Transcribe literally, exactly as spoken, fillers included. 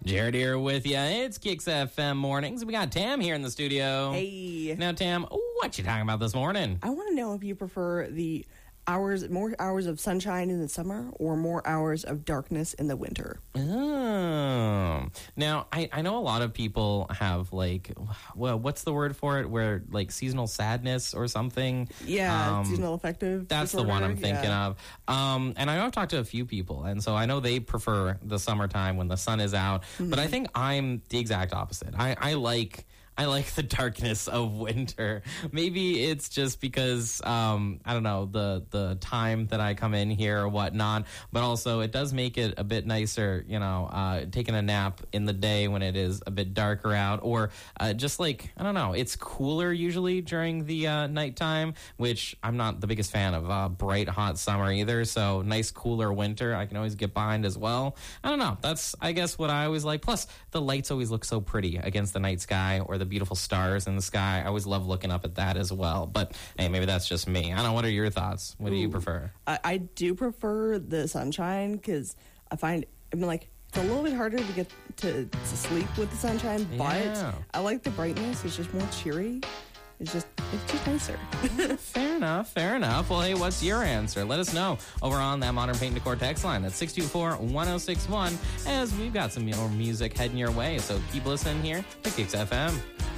Jared here with you. It's Kicks F M Mornings. We got Tam here in the studio. Hey. Now, Tam, what you talking about this morning? I want to know if you prefer the hours, more hours of sunshine in the summer or more hours of darkness in the winter. Oh. Now, I, I know a lot of people have, like, well, what's the word for it? Where, like, seasonal sadness or something? Yeah, Um, seasonal affective That's disorder. the one I'm thinking yeah. of. Um, and I know I've talked to a few people, and so I know they prefer the summertime when the sun is out. Mm-hmm. But I think I'm the exact opposite. I, I like... I like the darkness of winter. Maybe it's just because, um, I don't know, the the time that I come in here or whatnot, but also it does make it a bit nicer, you know, uh, taking a nap in the day when it is a bit darker out, or uh, just like, I don't know, it's cooler usually during the uh, nighttime, which I'm not the biggest fan of uh, bright, hot summer either, so nice, cooler winter I can always get behind as well. I don't know, that's, I guess, what I always like. Plus, the lights always look so pretty against the night sky or the beautiful stars in the sky. I always love looking up at that as well. But hey, maybe that's just me. I don't know. What are your thoughts? What do you Ooh. prefer? I, I do prefer the sunshine because I find, I mean, like, it's a little bit harder to get to, to sleep with the sunshine, but Yeah. I like the brightness. It's just more cheery. It's just, it's just nicer. Fair enough. Fair enough. Well, hey, what's your answer? Let us know over on that Modern Paint and Decor text line. That's six two four, one oh six one, as we've got some more music heading your way. So keep listening here to Kicks F M.